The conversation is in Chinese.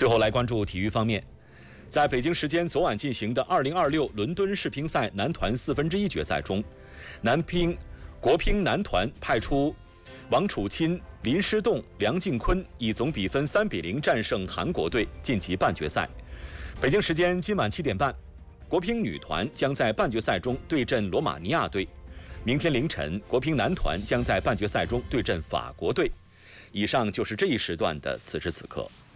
最后来关注体育方面，在北京时间昨晚进行的2026伦敦世乒赛男团1/4决赛中，国乒男团派出王楚钦、林诗栋、梁靖昆，以总比分3-0战胜韩国队，晋级半决赛。北京时间今晚7点半，国乒女团将在半决赛中对阵罗马尼亚队。明天凌晨，国乒男团将在半决赛中对阵法国队。以上就是这一时段的此时此刻。